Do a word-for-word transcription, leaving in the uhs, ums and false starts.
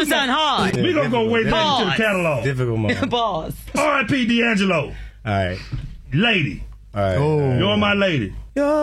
was on hard. Yeah, we gonna go way back Pause. into the catalog. Difficult moment. Pause. R I P D'Angelo. All right. Lady. All right. Oh. You're my lady. You're